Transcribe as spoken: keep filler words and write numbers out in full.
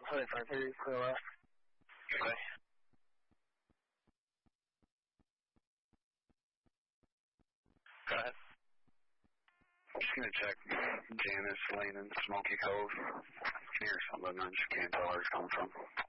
twenty-five thirty, clear left. Okay. Go ahead. I'm just going to check Janice Lane and Smoky Cove. Can hear something, I just can't tell where it's coming from.